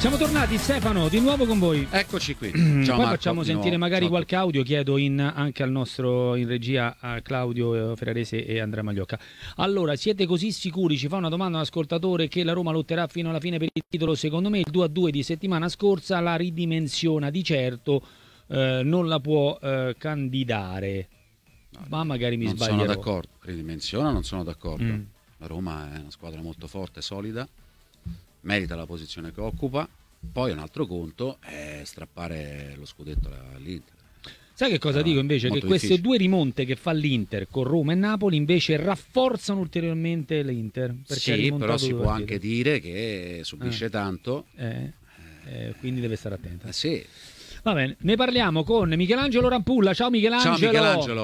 Siamo tornati, Stefano, di nuovo con voi. Eccoci qui. Ciao, poi Marco, facciamo sentire magari qualche audio, chiedo anche al nostro in regia a Claudio Ferrarese e Andrea Magliocca. Allora, siete così sicuri, ci fa una domanda un ascoltatore, che la Roma lotterà fino alla fine per il titolo? Secondo me il 2-2 di settimana scorsa la ridimensiona di certo, non la può candidare. Ma magari mi sbaglio. Non sono d'accordo, ridimensiona, non sono d'accordo. La Roma è una squadra molto forte, solida, merita la posizione che occupa. Poi un altro conto è strappare lo scudetto all'Inter. Sai che cosa dico invece? Che queste due rimonte che fa l'Inter con Roma e Napoli invece rafforzano ulteriormente l'Inter. Sì, però si può anche dire che subisce tanto. Quindi deve stare attento. Sì. Va bene, ne parliamo con Michelangelo Rampulla. Ciao Michelangelo. Ciao Michelangelo.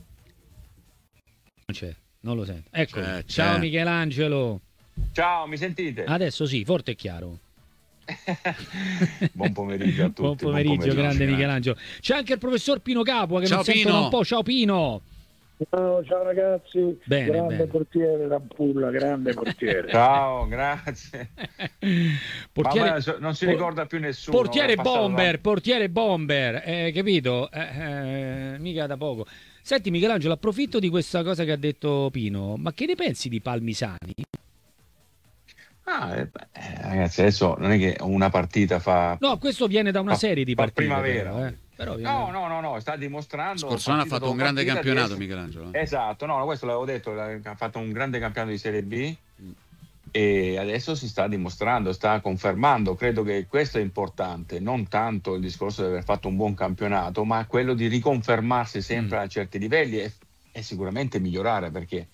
Non c'è, non lo sento. Ecco. Ciao Michelangelo. Ciao, mi sentite? Adesso sì, forte e chiaro. Buon pomeriggio a tutti. Buon pomeriggio, grande Michelangelo. C'è anche il professor Pino Capua che non sento da un po'. Ciao Pino. Ciao ragazzi, grande portiere Rampulla, grande portiere. Ciao, grazie. Portiere, non si ricorda più nessuno. Portiere bomber, capito? Mica da poco. Senti Michelangelo, approfitto di questa cosa che ha detto Pino, ma che ne pensi di Palmisani? Ragazzi, adesso non è che una partita fa... No, questo viene da una serie di partite. Primavera. Però No, sta dimostrando... Scorso anno ha fatto un grande campionato, Michelangelo. Esatto, no, questo l'avevo detto, ha fatto un grande campionato di Serie B e adesso si sta dimostrando, sta confermando. Credo che questo è importante, non tanto il discorso di aver fatto un buon campionato, ma quello di riconfermarsi sempre a certi livelli e sicuramente migliorare, perché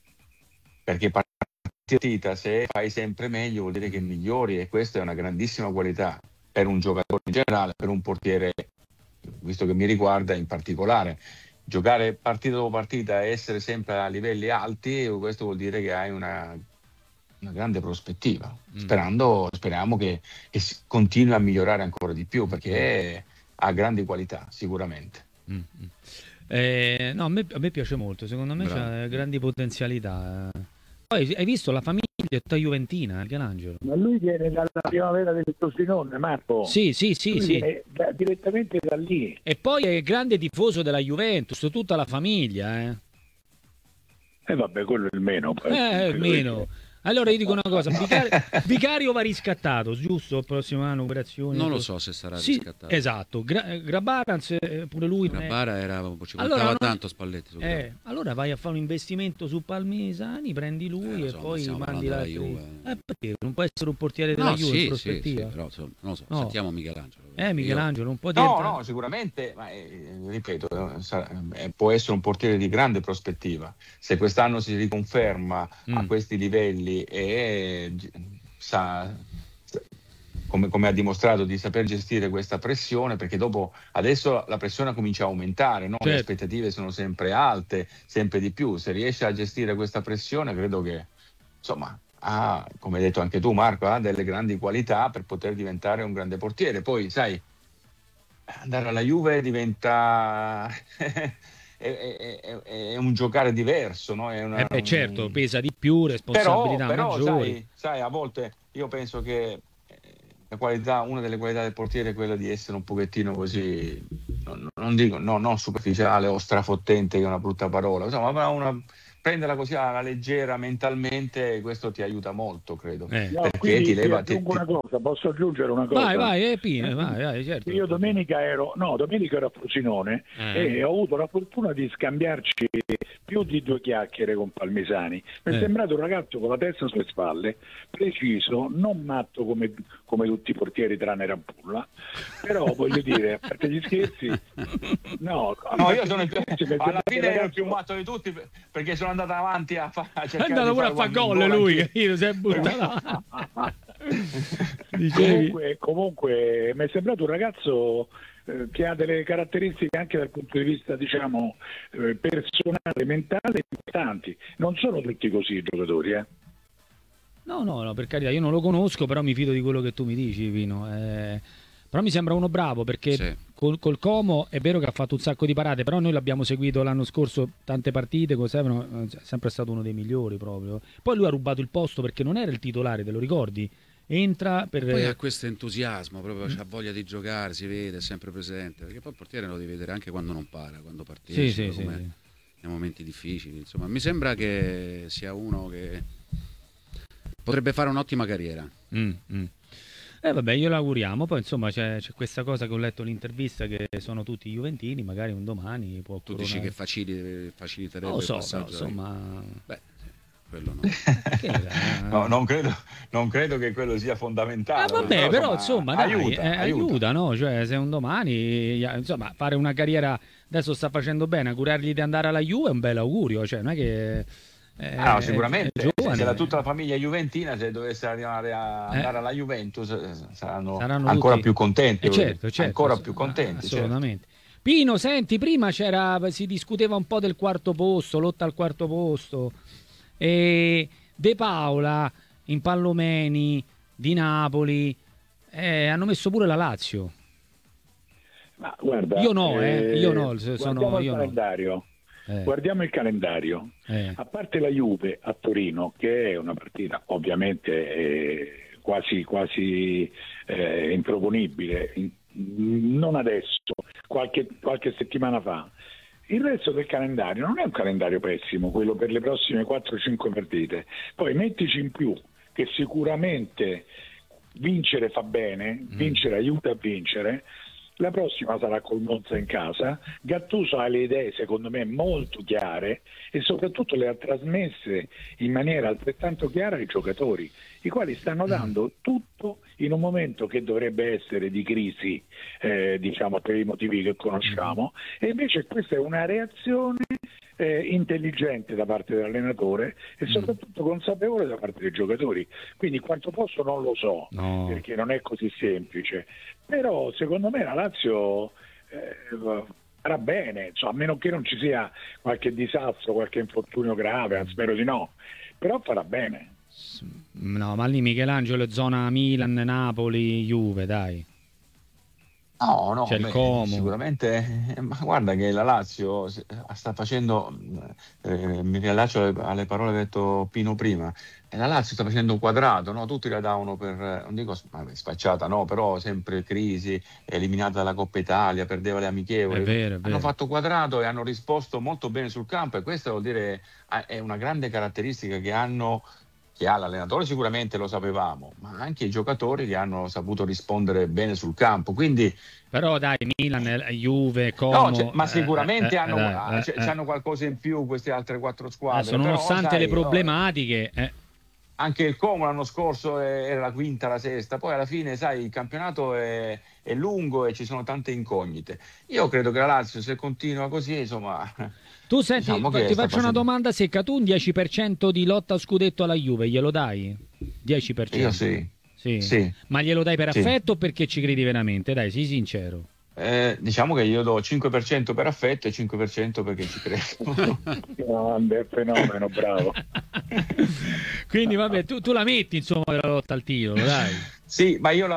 partita, se fai sempre meglio vuol dire che migliori, e questa è una grandissima qualità per un giocatore in generale, per un portiere, visto che mi riguarda in particolare. Giocare partita dopo partita e essere sempre a livelli alti, questo vuol dire che hai una grande prospettiva. Speriamo che continui a migliorare ancora di più, perché ha grandi qualità sicuramente. No, a me piace molto, secondo me c'ha grandi potenzialità. Poi hai visto la famiglia è tutta juventina, Michelangelo. Ma lui viene dalla primavera del Frosinone, Marco. Sì. Viene direttamente da lì. E poi è grande tifoso della Juventus, tutta la famiglia. Vabbè, quello è il meno. Il meno. Allora io dico una cosa, Vicario va riscattato, giusto? Il prossimo anno operazioni. Non lo so se sarà riscattato. Esatto, Grabaranz pure lui. Grabara ci contava tanto Spalletti. Allora vai a fare un investimento su Palmisani, prendi lui e poi mandi la Juve. Perché non può essere un portiere della Juve in prospettiva? Però, non lo so, sentiamo Michelangelo. Michelangelo, un po' di... No, sicuramente, ma, ripeto, può essere un portiere di grande prospettiva. Se quest'anno si riconferma a questi livelli e sa, come ha dimostrato, di saper gestire questa pressione, perché dopo adesso la pressione comincia a aumentare, no? Le aspettative sono sempre alte, sempre di più. Se riesce a gestire questa pressione, credo che, insomma, come hai detto anche tu Marco, ha delle grandi qualità per poter diventare un grande portiere. Poi sai, andare alla Juve diventa è un giocare diverso, no? Certo, pesa di più, responsabilità maggiori. Sai, a volte io penso che una delle qualità del portiere è quella di essere un pochettino così, non superficiale o strafottente, che è una brutta parola, insomma, prenderla così alla leggera mentalmente, questo ti aiuta molto, credo. Perché ti leva. Posso aggiungere una cosa? Vai, Pino, vai, certo. Io domenica ero a Frosinone e ho avuto la fortuna di scambiarci più di 2 chiacchiere con Palmisani. Mi è sembrato un ragazzo con la testa sulle spalle, preciso, non matto come tutti i portieri tranne Rampulla, però voglio dire, a parte gli scherzi, io sono alla fine ero il più matto di tutti, perché sono andato avanti a cercare è andato pure a fare gol lui, capito? Si è buttato. Comunque mi è sembrato un ragazzo che ha delle caratteristiche anche dal punto di vista, diciamo, personale, mentale importanti. Non sono tutti così i giocatori, No, per carità, io non lo conosco, però mi fido di quello che tu mi dici, Pino. Però mi sembra uno bravo, perché col Como è vero che ha fatto un sacco di parate, però noi l'abbiamo seguito l'anno scorso tante partite, è sempre stato uno dei migliori proprio. Poi lui ha rubato il posto perché non era il titolare, te lo ricordi? entra per... Poi ha questo entusiasmo, proprio c'ha voglia di giocare, si vede, è sempre presente, perché poi il portiere lo devi vedere anche quando non para, quando partecipa, sì. nei momenti difficili, insomma, mi sembra che sia uno che potrebbe fare un'ottima carriera. Vabbè, glielo auguriamo. Poi insomma c'è questa cosa che ho letto l'intervista, che sono tutti juventini, magari un domani può Tu dici che faciliterebbe non lo so, il passaggio? però, insomma... Beh, quello no. No, non credo che quello sia fondamentale. Vabbè, però insomma dai, aiuta. no? Cioè, se un domani, insomma, fare una carriera, adesso sta facendo bene, augurargli di andare alla Juve è un bel augurio, cioè non è che... no, sicuramente, è giovane. se tutta la famiglia juventina, se dovesse arrivare a andare alla Juventus, saranno tutti... ancora più contenti. Certo, ancora più contenti. Assolutamente. Certo. Pino, senti, prima si discuteva un po' del quarto posto, lotta al quarto posto. E De Paola, Impallomeni, Di Napoli, hanno messo pure la Lazio. Ma guarda, io no. Guardiamo il calendario. A parte la Juve a Torino, che è una partita ovviamente quasi improponibile, non adesso, qualche settimana fa. Il resto del calendario non è un calendario pessimo, quello per le prossime 4-5 partite. Poi mettici in più che sicuramente vincere fa bene, vincere aiuta a vincere. La prossima sarà col Monza in casa. Gattuso ha le idee, secondo me, molto chiare e soprattutto le ha trasmesse in maniera altrettanto chiara ai giocatori, i quali stanno dando tutto in un momento che dovrebbe essere di crisi, diciamo per i motivi che conosciamo, e invece questa è una reazione intelligente da parte dell'allenatore e soprattutto consapevole da parte dei giocatori. Quindi quanto posso non lo so, perché non è così semplice, però secondo me la Lazio farà bene, insomma, a meno che non ci sia qualche disastro, qualche infortunio grave, spero di no, però farà bene. No, ma lì Michelangelo è zona Milan, Napoli, Juve, dai. No, c'è il Como. Sicuramente, ma guarda che la Lazio sta facendo, mi riallaccio alle parole che ha detto Pino prima, la Lazio sta facendo un quadrato, no? Tutti la davano per, non dico spacciata, no, però sempre crisi, eliminata dalla Coppa Italia, perdeva le amichevoli. È vero. Hanno fatto quadrato e hanno risposto molto bene sul campo, e questa vuol dire è una grande caratteristica che ha l'allenatore, sicuramente lo sapevamo, ma anche i giocatori che hanno saputo rispondere bene sul campo. Quindi, però dai, Milan, Juve, Como, no, ma sicuramente hanno qualcosa in più queste altre 4 squadre. Nonostante le problematiche, anche il Como l'anno scorso era la quinta, la sesta, poi alla fine sai il campionato è lungo e ci sono tante incognite. Io credo che la Lazio, se continua così, insomma... Tu senti, ti faccio una domanda secca, tu un 10% di lotta a scudetto alla Juve glielo dai? 10%? Io sì. Ma glielo dai per affetto o perché ci credi veramente? Dai, sii sincero. Diciamo che io do 5% per affetto e 5% perché ci credo. Grande fenomeno, bravo. Quindi vabbè, tu la metti insomma la lotta al titolo, dai. Sì, ma io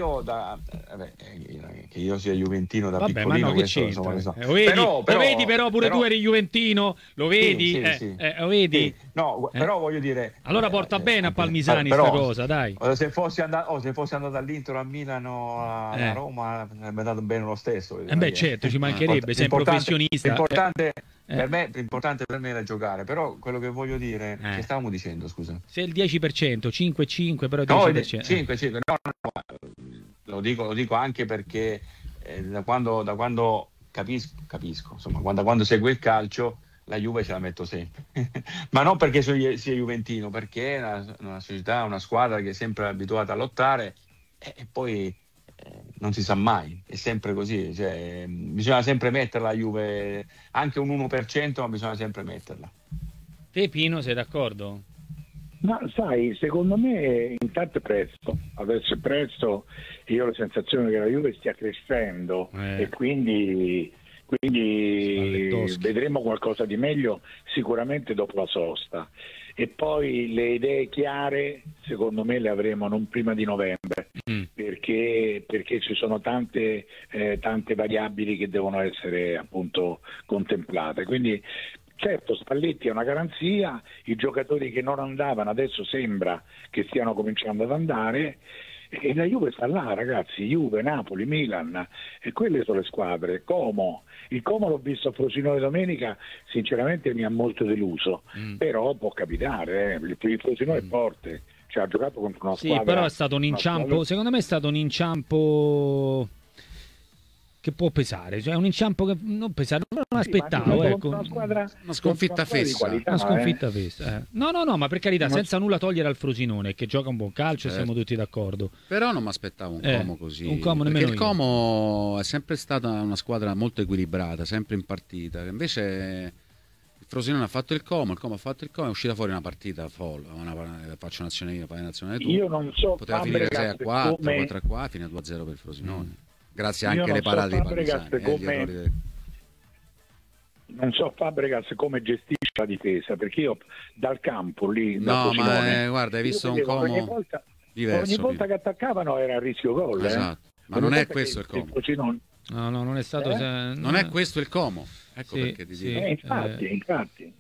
che io sia juventino da piccolino, ma no, questo, insomma, lo so. Lo vedi però pure tu eri juventino, lo vedi? Sì. Lo vedi? Sì. No, però voglio dire, allora porta bene a Palmisani sta cosa, dai. Se fossi andato all'Inter, a Milano, a Roma, sarebbe andato bene lo stesso. Certo, ci mancherebbe, sei professionista. L'importante per me era giocare, però quello che voglio dire, che stavamo dicendo, scusa? Se il 10%, 5-5, però 10%. 5, no, lo dico anche perché da quando capisco, insomma, quando segue il calcio, la Juve ce la metto sempre. Ma non perché sia juventino, perché è una società, una squadra che è sempre abituata a lottare e poi non si sa mai, è sempre così, cioè, bisogna sempre metterla la Juve, anche un 1%, ma bisogna sempre metterla. Te Pino, sei d'accordo? Ma sai, secondo me intanto è presto, adesso è presto, io ho la sensazione che la Juve stia crescendo e quindi vedremo qualcosa di meglio sicuramente dopo la sosta, e poi le idee chiare secondo me le avremo non prima di novembre, perché ci sono tante variabili che devono essere appunto contemplate, quindi Certo, Spalletti è una garanzia, i giocatori che non andavano adesso sembra che stiano cominciando ad andare, e la Juve sta là, ragazzi, Juve, Napoli, Milan, e quelle sono le squadre. Il Como l'ho visto a Frosinone domenica, sinceramente mi ha molto deluso, però può capitare, il Frosinone è forte, cioè ha giocato contro una squadra. Sì, però è stato un inciampo, secondo me è stato un inciampo che può pesare, cioè un inciampo che non pesare, non me l'aspettavo, ecco. Una sconfitta fessa. Una sconfitta fessa. No, ma per carità, senza nulla togliere al Frosinone, che gioca un buon calcio, siamo tutti d'accordo. Però non mi aspettavo un Como così. Un Como perché nemmeno il Como è sempre stata una squadra molto equilibrata, sempre in partita. Invece il Frosinone ha fatto il Como ha fatto il Como, è uscita fuori una partita folle. Faccio nazione io, fai nazione tu. Io non so, poteva finire 6-4, 4-4, fine 2-0 per il Frosinone. Grazie anche alle parate di Palmisani. Non so Fabregas come gestisce la difesa, perché io dal campo lì no, ma guarda, hai visto un Como ogni volta che attaccavano era a rischio gol. Esatto. Ma non è questo il Como. No, non è stato non è questo il Como. Ecco perché ti dico. Infatti.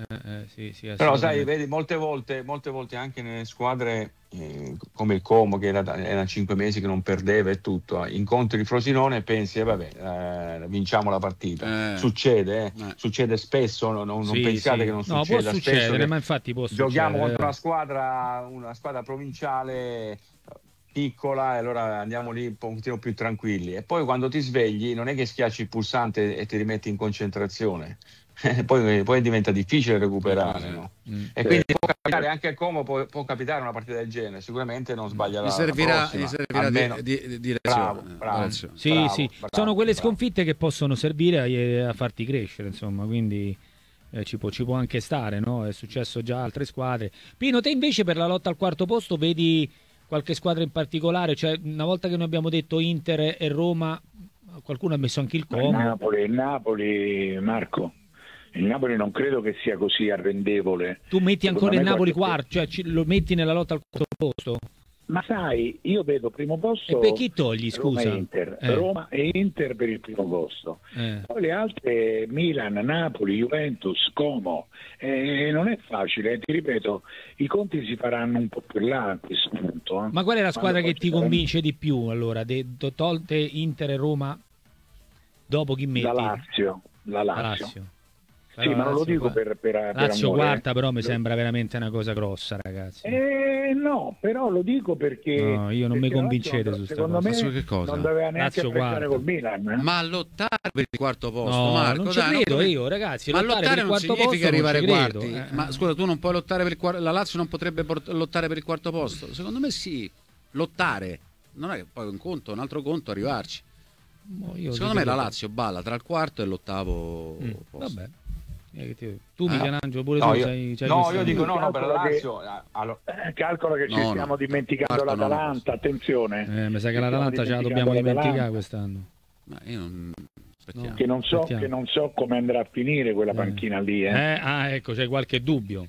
Sì, però sai, vedi, molte volte anche nelle squadre come il Como, che era 5 mesi che non perdeva e tutto, incontri il Frosinone e pensi vinciamo la partita. Succede spesso, non pensiate che non succeda. Può succedere, spesso, ma infatti può giochiamo succedere. contro una squadra provinciale piccola, e allora andiamo lì un pochettino più tranquilli, e poi quando ti svegli non è che schiacci il pulsante e ti rimetti in concentrazione, poi diventa difficile recuperare, no? E quindi può capitare anche al Como, può capitare una partita del genere, sicuramente non sbaglierà. Gli servirà almeno di lezione. Bravo. Sono quelle sconfitte che possono servire a farti crescere, insomma, quindi ci può anche stare, no? È successo già a altre squadre. Pino, te invece per la lotta al quarto posto vedi qualche squadra in particolare? Cioè, una volta che noi abbiamo detto Inter e Roma, qualcuno ha messo anche il Como. Il Napoli, Marco, il Napoli non credo che sia così arrendevole. Tu metti ancora il Napoli quarto, cioè lo metti nella lotta al quarto posto? Ma sai, io vedo primo posto. E per chi togli, scusa? Roma e Inter per il primo posto. Poi le altre, Milan, Napoli, Juventus, Como. Non è facile, ti ripeto, i conti si faranno un po' più là a questo punto. Ma qual è la squadra che ti convince di più, allora? Tolte Inter e Roma, dopo chi metti? La Lazio. Sì, ma non lo dico per Lazio amore. quarta, però mi sembra veramente una cosa grossa, ragazzi. No, però lo dico perché no, io non mi convincete su questa cosa. Secondo me non doveva neanche aspettare col Milan. Ma lottare per il quarto posto, no, Marco, non ci credo io, ragazzi. Ma lottare non significa arrivare ai quarti. Ma scusa, tu non puoi lottare per il quarto. La Lazio non potrebbe lottare per il quarto posto? Secondo me sì. Lottare non è che poi un altro conto arrivarci. Secondo me la Lazio balla tra il quarto e l'ottavo posto. Vabbè. Tu Michelangelo pure tu io dico no per la Lazio calcola che ci stiamo dimenticando l'Atalanta, attenzione. Mi sa che l'Atalanta ce la dobbiamo dimenticare quest'anno. Ma io non che non so come andrà a finire quella panchina lì. Ecco, c'è qualche dubbio.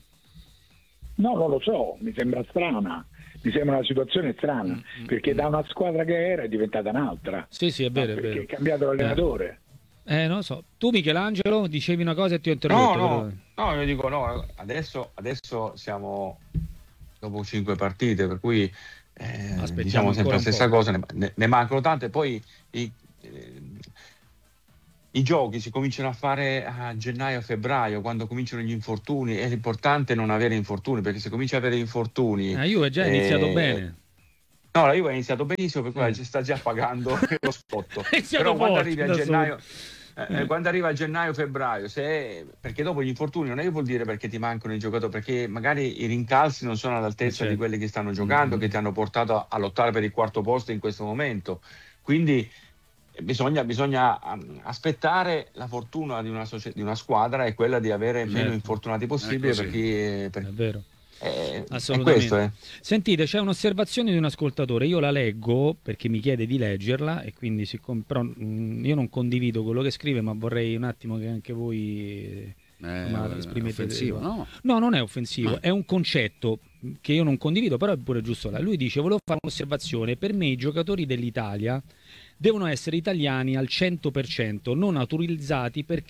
No, non lo so, mi sembra strana. Mi sembra una situazione strana, perché da una squadra che era è diventata un'altra. Sì, è vero, è vero. Perché è cambiato l'allenatore. Non lo so. Tu Michelangelo dicevi una cosa e ti ho interrotto. No, io dico no, adesso siamo dopo 5 partite, per cui diciamo sempre la stessa cosa, ne mancano tante, poi i giochi si cominciano a fare a gennaio-febbraio, quando cominciano gli infortuni, è l'importante non avere infortuni, perché se cominci a avere infortuni... La Juve è già iniziato bene. No, la Juve ha iniziato benissimo, per cui sta già pagando lo scotto. Però quando arrivi a gennaio... quando arriva a gennaio-febbraio, perché dopo gli infortuni non è che vuol dire perché ti mancano i giocatori, perché magari i rincalzi non sono all'altezza di quelli che stanno giocando, che ti hanno portato a lottare per il quarto posto in questo momento. Quindi bisogna aspettare. La fortuna di una squadra è quella di avere meno infortunati possibile, perché è vero. Assolutamente. Questo. Sentite, c'è un'osservazione di un ascoltatore, io la leggo perché mi chiede di leggerla, e quindi però io non condivido quello che scrive, ma vorrei un attimo che anche voi esprimete. Offensivo, no, non è offensivo, è un concetto che io non condivido, però è pure giusto. Lui dice: volevo fare un'osservazione, per me i giocatori dell'Italia devono essere italiani al 100%, non naturalizzati, perché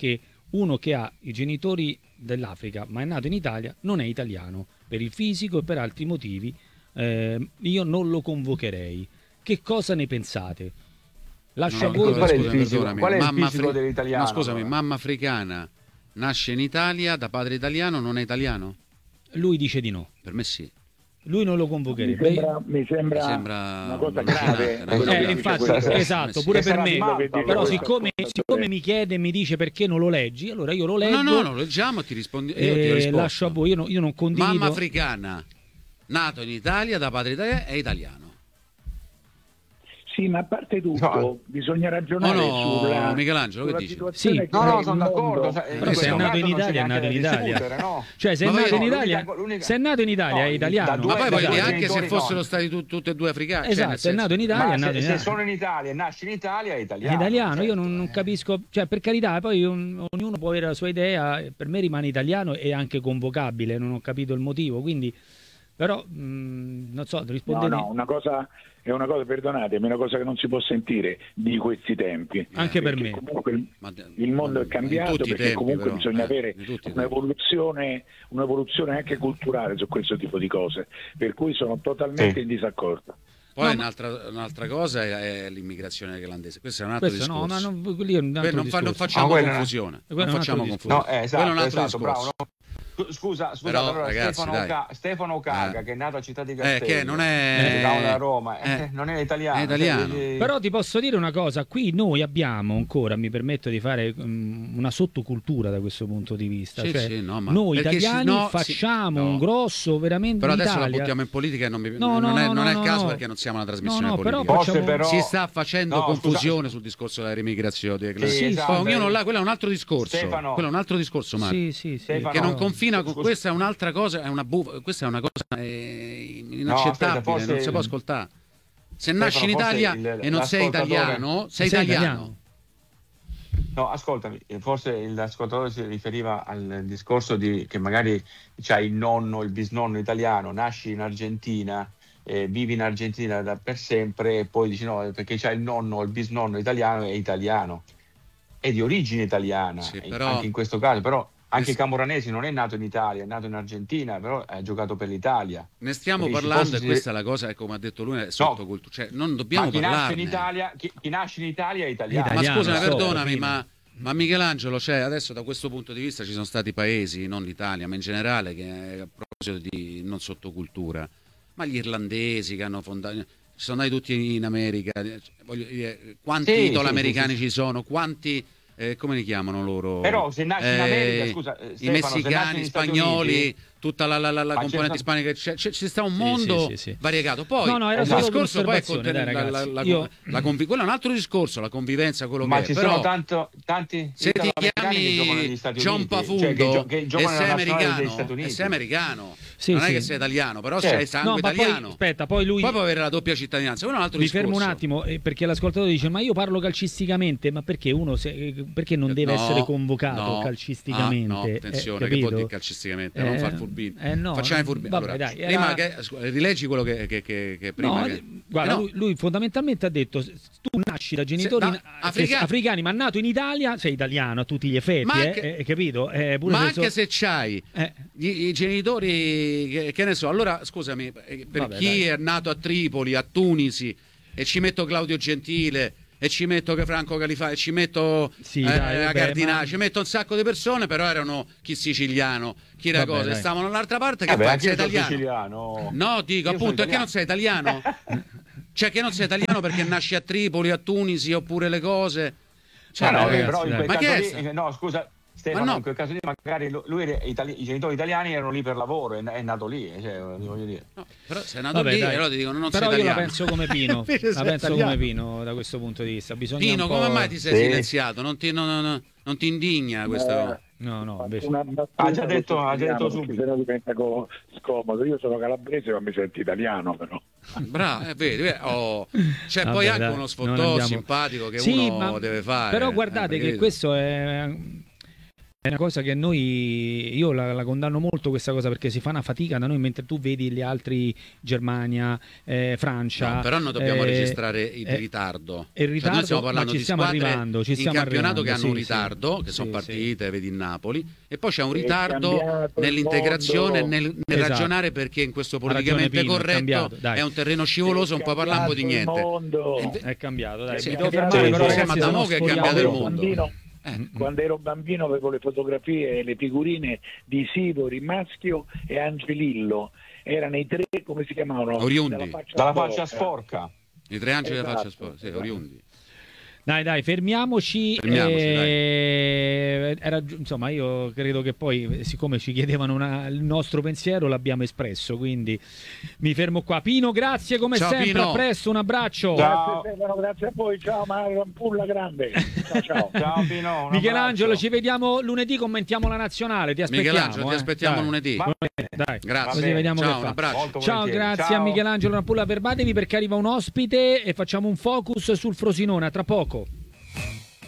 uno che ha i genitori dell'Africa ma è nato in Italia non è italiano per il fisico e per altri motivi. Io non lo convocherei. Che cosa ne pensate? Lascio a voi. Qual è il fisico dell'italiano? No, scusami, mamma africana nasce in Italia da padre italiano, non è italiano? Lui dice di no. Per me sì. Lui non lo convocherebbe. Mi sembra una cosa grave. Infatti, esatto, pure per me. Però siccome mi chiede e mi dice perché non lo leggi, allora io lo leggo. No, lo leggiamo e ti rispondo. Io lascio a voi, io non condivido. Mamma africana, nato in Italia da padre italiano, è italiano. Sì, ma a parte tutto, bisogna ragionare sulla Michelangelo, che dici? Sì, no, sono d'accordo. Però se è nato in Italia, è nato in Italia. No? Cioè, se è nato in Italia, se è nato in Italia è italiano. Ma poi voglio dire, anche se fossero stati tutti e due africani. Esatto, è nato in Italia, è nato in Italia. Se sono in Italia e nasci in Italia, è italiano. È italiano, io non capisco, cioè per carità, poi ognuno può avere la sua idea, per me rimane italiano e anche convocabile, non ho capito il motivo, quindi però non so, rispondete. No, è una cosa, perdonatemi, è una cosa che non si può sentire di questi tempi. Anche per me. Comunque il mondo è cambiato, perché tempi, comunque però, bisogna avere un'evoluzione anche culturale su questo tipo di cose, per cui sono totalmente in disaccordo. Poi un'altra cosa è l'immigrazione irlandese. Questo è un altro discorso. Non facciamo confusione. Non facciamo confusione. No, esatto, bravo. Scusa, però, allora ragazzi, Stefano Caga, che è nato a Città di Castello, che non è da Roma, non è italiano. È italiano. Però ti posso dire una cosa, qui noi abbiamo ancora, mi permetto di fare una sottocultura da questo punto di vista. Noi italiani facciamo un grosso veramente. Però adesso Italia. la buttiamo in politica e non è il caso, perché non siamo una trasmissione politica. Però si sta facendo confusione sul discorso della remigrazione. Ognuno là, quello è un altro discorso. Quello è un altro discorso, Marco. Che non confina con questa è un'altra cosa, questa è una cosa inaccettabile, non si può ascoltare. Se nasci in Italia e non sei italiano, sei italiano. No, ascoltami, forse l'ascoltatore si riferiva al discorso che magari c'hai il nonno, il bisnonno italiano, nasci in Argentina, vivi in Argentina per sempre e poi dici no, perché c'hai il nonno o il bisnonno italiano, è italiano. È di origine italiana, però, anche in questo caso, però anche Camoranesi non è nato in Italia, è nato in Argentina, però ha giocato per l'Italia. Ne stiamo parlando e questa è la cosa, come ha detto lui, è sottocultura. Cioè, non dobbiamo parlarne. Chi nasce in Italia è italiano. Ma scusa, perdonami, ma Michelangelo, adesso da questo punto di vista ci sono stati paesi, non l'Italia, ma in generale, che a proposito di non sottocultura, ma gli irlandesi che hanno fondato, ci sono andati tutti in America, voglio dire, quanti italo-americani ci sono, quanti... come li chiamano loro? Però se nasci in America, scusa, i messicani, spagnoli, tutta la componente ispanica, ci sta un mondo variegato. Poi era il discorso poi è quello è un altro discorso, la convivenza, quello ma che ci è. sono tanti se ti chiami John Pafundo e sei americano, non è che sei italiano, però sei sangue italiano. Poi lui può avere la doppia cittadinanza, quello è un altro discorso. Mi fermo un attimo, perché l'ascoltatore dice ma io parlo calcisticamente, ma perché perché non deve essere convocato calcisticamente? No, attenzione, che vuol dire calcisticamente? Non far furbino. Facciamo i furbini. Allora, prima rileggi quello che prima. Guarda, lui fondamentalmente ha detto: tu nasci da genitori africani, ma nato in Italia, sei italiano a tutti gli effetti, capito? Ma anche se c'hai i genitori, che ne so, allora scusami, chi è nato a Tripoli, a Tunisi, e ci metto Claudio Gentile, e ci metto Franco Califà, e ci metto Cardinale, ci metto un sacco di persone, però erano chi siciliano, chi era cosa, e stavano dall'altra parte, che sei italiano. No, dico appunto, perché non sei italiano? Cioè che non sei italiano perché nasci a Tripoli, a Tunisi, oppure le cose. Però in quel caso lì, no, scusa Stefano, in quel caso lì magari i genitori italiani erano lì per lavoro, è nato lì, voglio dire. No, però se è nato lì, allora ti dicono non sei italiano. Però io la penso come Pino, come Pino da questo punto di vista. Pino, come mai ti sei silenziato? Non ti indigna questo? No, invece. Ha già detto subito. Se no diventa scomodo. Io sono calabrese, ma mi sento italiano, però. Bravo, vedi, c'è poi anche uno sfottò simpatico che uno deve fare. Però guardate che questo è È una cosa che io la condanno molto questa cosa, perché si fa una fatica da noi mentre tu vedi gli altri, Germania, Francia. No, però noi dobbiamo registrare il ritardo. Il ritardo, noi stiamo parlando ci di stiamo squadre arrivando, in campionato che hanno un sì, ritardo, che sì, sono sì, partite, vedi il Napoli, e poi c'è un È ritardo cambiato il nell'integrazione, mondo. nel Esatto. ragionare, perché in questo Ha ragione politicamente Pino, è corretto cambiato, dai. è un terreno scivoloso, non puoi parlare un po' di Cambiato il niente. mondo. È cambiato, dai. Sì, Mi è devo cambiato, fermare, però sì, ragazzi, ma da se no mo' che è sforiamo cambiato il troppo. mondo. Quando ero bambino avevo le fotografie e le figurine di Sivori, Maschio e Angelillo. Erano i tre, come si chiamavano? Oriundi. Dalla faccia sporca. I tre angeli della faccia Esatto, sporca, sì, oriundi. Dai, fermiamoci. Insomma, io credo che poi, siccome ci chiedevano il nostro pensiero, l'abbiamo espresso, quindi mi fermo qua. Pino, grazie come Ciao, sempre, Pino. a presto, un abbraccio. Ciao. Grazie Stefano, grazie a voi, ciao Mario, Ampulla grande. Ciao. Ciao Pino. un Michelangelo, abbraccio. ci vediamo lunedì, commentiamo la nazionale, ti aspettiamo. Michelangelo, ti aspettiamo Dai. lunedì. Dai, Grazie. così vediamo Ciao, che un fa. abbraccio. Molto Ciao, volentieri. grazie Ciao. a Michelangelo Rampulla. Fermatevi perché arriva un ospite e facciamo un focus sul Frosinone. A tra poco.